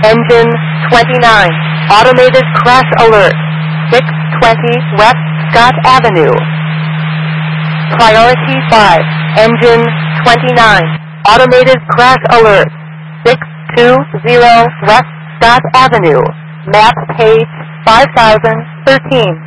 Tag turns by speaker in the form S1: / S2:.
S1: Engine 29. Automated crash alert. 620 West Scott Avenue. Priority 5. Engine 29. Automated crash alert. 620 West Scott Avenue. Map page 5013.